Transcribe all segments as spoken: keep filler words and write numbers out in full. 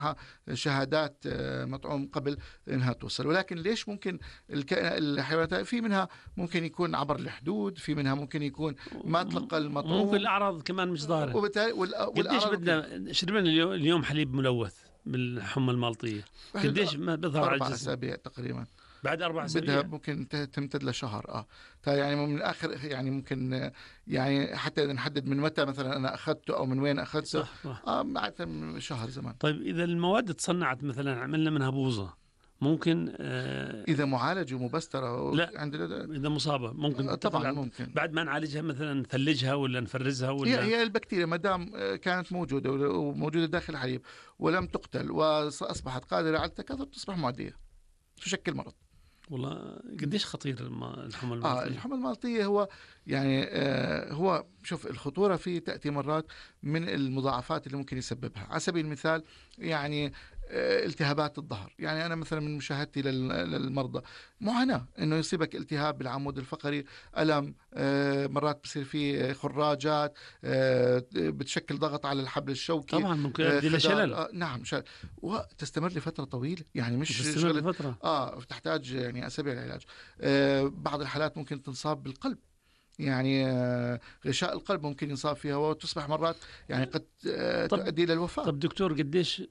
شهادات مطعوم قبل انها توصل. ولكن ليش ممكن الحيوانات في منها ممكن يكون عبر الحدود، في منها ممكن يكون ما تلقى المطعوم، ممكن الاعراض كمان مش ظاهره. وبالتالي قديش بدنا شربنا اليوم حليب ملوث بالحمى المالطيه؟ قديش ما بيظهر على الجسم؟ أربع أسابيع تقريبا. بعد أربع أسابيع بدها ممكن تمتد لشهر. اه يعني من الآخر يعني ممكن يعني حتى إذا نحدد من متى مثلا أنا أخذته أو من وين أخذته. صح صح. آه عادة شهر زمان. طيب إذا المواد تصنعت مثلا عملنا منها بوظة ممكن آه إذا معالجة ومبسترة لا عندنا إذا مصابة ممكن آه طبعا ممكن بعد ما نعالجها مثلا نثلجها ولا نفرزها ولا هي, هي البكتيريا ما دام كانت موجودة وموجودة داخل الحليب ولم تقتل وأصبحت قادرة على التكاثر تصبح معدية تشكل مرض. والله قديش خطير الحمى المالطية؟ آه الحمى المالطية هو يعني آه هو شوف الخطورة فيه تأتي مرات من المضاعفات اللي ممكن يسببها. على سبيل المثال يعني آه التهابات الظهر. يعني أنا مثلا من مشاهدتي للمرضى معاناة إنه يصيبك التهاب بالعمود الفقري، ألم، آه مرات بصير فيه خراجات، آه بتشكل ضغط على الحبل الشوكي، طبعا ممكن يؤدي آه لشلل. آه نعم شلل، وتستمر لفترة طويلة يعني مش تستمر لفترة آه تحتاج يعني أسابيع العلاج. آه بعض الحالات ممكن تنصاب بالقلب، يعني غشاء القلب ممكن ينصاب فيها وتصبح مرات يعني قد تؤدي إلى الوفاة. طب دكتور قديش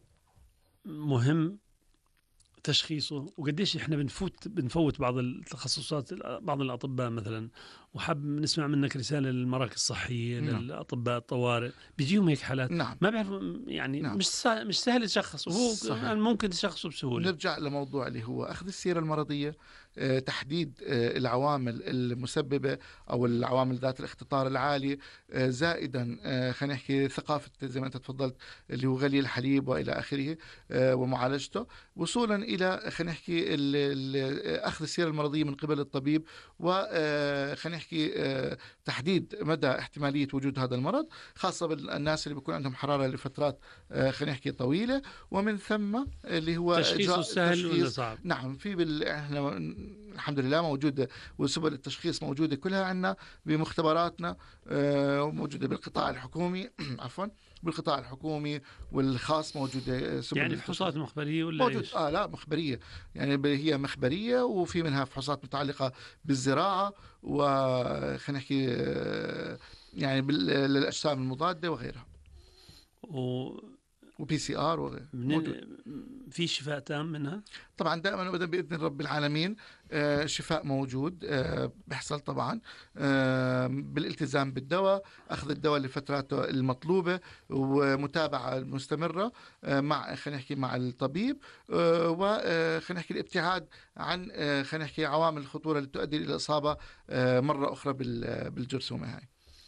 مهم تشخيصه وقديش احنا بنفوت بنفوت بعض التخصصات بعض الأطباء مثلا، وحاب نسمع منك رسالة للمراكز الصحية نعم. للأطباء الطوارئ بيجيهم هيك حالات نعم. ما بيعرفوا يعني نعم. مش سهل مش سهل تشخص وهو ممكن تشخصه بسهولة. نرجع لموضوع اللي هو أخذ السيرة المرضية، اه تحديد اه العوامل المسببة أو العوامل ذات الاختطار العالي، اه زائدا اه خلينا نحكي ثقافة زي ما أنت تفضلت اللي هو غلي الحليب وإلى آخره اه ومعالجته، وصولا إلى خلينا نحكي أخذ السيرة المرضية من قبل الطبيب، وخلينا نحكي تحديد مدى احتمالية وجود هذا المرض، خاصة بالناس اللي بيكون عندهم حرارة لفترات خلينا نحكي طويلة، ومن ثم اللي هو تشخيصه سهل ولا صعب؟ نعم في بال... احنا الحمد لله موجودة وسبل التشخيص موجودة كلها عندنا بمختبراتنا، وموجودة بالقطاع الحكومي عفوا بالقطاع الحكومي والخاص موجودة سبل يعني فحوصات مخبرية ولا موجود إيش؟ آه لا مخبرية، يعني هي مخبرية وفي منها فحوصات متعلقة بالزراعة وخلينا نحكي يعني بالأجسام المضادة وغيرها و... وبي سي ار وغيره. في شفاء تام منها؟ طبعا دائما وابدا باذن رب العالمين آه شفاء موجود آه بيحصل طبعا آه بالالتزام بالدواء، اخذ الدواء لفتراته المطلوبه ومتابعه مستمره آه مع خلينا نحكي مع الطبيب آه وخلينا نحكي الابتعاد عن آه خلينا نحكي عوامل الخطوره اللي تؤدي الى الاصابه آه مره اخرى بالجرثومه هاي.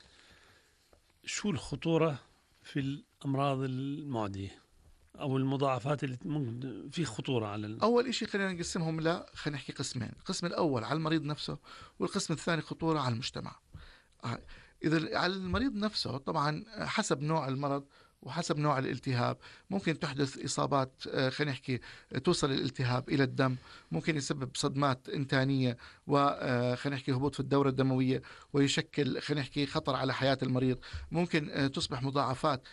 شو الخطوره في الأمراض المعدية أو المضاعفات اللي ممكن في خطورة على ال... أول إشي خلينا نقسمهم لا خلينا نحكي قسمين، القسم الأول على المريض نفسه والقسم الثاني خطورة على المجتمع. إذا على المريض نفسه طبعا حسب نوع المرض وحسب نوع الالتهاب ممكن تحدث إصابات خلينا نحكي توصل الالتهاب إلى الدم، ممكن يسبب صدمات إنتانية وخلينا نحكي هبوط في الدورة الدموية ويشكل خلينا نحكي خطر على حياة المريض، ممكن تصبح مضاعفات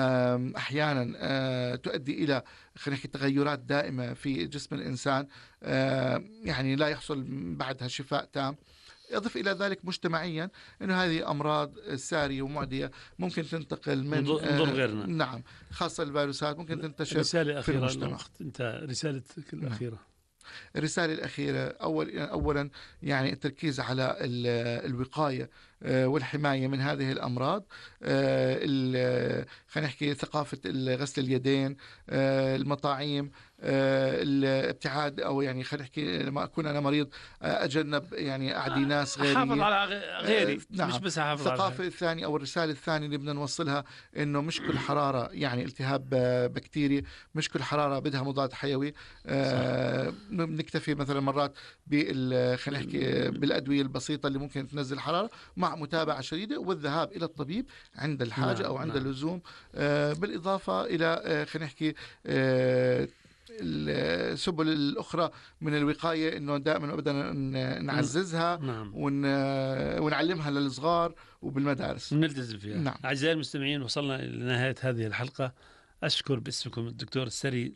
أحيانا تؤدي إلى خلينا نحكي تغيرات دائمة في جسم الإنسان يعني لا يحصل بعدها شفاء تام. يضيف إلى ذلك مجتمعيا أنه هذه أمراض سارية ومعدية ممكن تنتقل من نضر غيرنا. نعم خاصة الفيروسات ممكن تنتشر رسالة في المجتمع. أنت رسالتك الأخيرة. الرسالة الأخيرة أول أولا يعني التركيز على الوقاية والحماية من هذه الأمراض، خلينا نحكي ثقافة غسل اليدين، المطاعيم، الابتعاد أو يعني خلينا نحكي لما أكون أنا مريض أتجنب يعني أعدي ناس غيري، حافظ على غيري نعم. مش بس حافظ على الثقافة الثانية أو الرسالة الثانية اللي بدنا نوصلها إنه مش كل حرارة يعني التهاب بكتيري، مش كل حرارة بدها مضاد حيوي. آه نكتفي مثلا مرات بال خلينا نحكي بالأدوية البسيطة اللي ممكن تنزل الحرارة مع متابعة شديدة والذهاب إلى الطبيب عند الحاجة نعم. أو عند نعم. اللزوم. آه بالإضافة إلى آه خلينا نحكي آه السبل الأخرى من الوقاية إنه دائما وأبدا نعززها نعم. ون... ونعلمها للصغار وبالمدارس ونلتزم فيها. نعم. أعزائي المستمعين وصلنا إلى نهاية هذه الحلقة، أشكر باسمكم الدكتور السري